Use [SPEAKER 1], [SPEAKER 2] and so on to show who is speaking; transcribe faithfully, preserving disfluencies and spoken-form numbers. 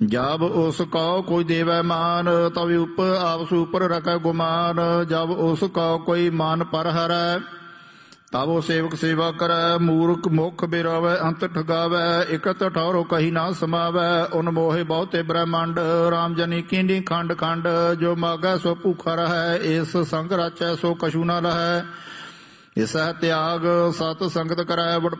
[SPEAKER 1] जब उसको कोई देवै मान तब उप आपस ऊपर रखै गुमान। जब उसको कोई मान पर हरै तब वो सेवक सेवा करै। मूर्ख मुख बिरावै अंत ठगावै इकत ठौरो कही ना समावै। उन मोहे बहुते ब्रह्मंड राम जनी कीनी खंड खंड। जो मागै सो भूखा रहै इस संग राचै सो कछु न लहै। इस त्याग सत संगत करै बड़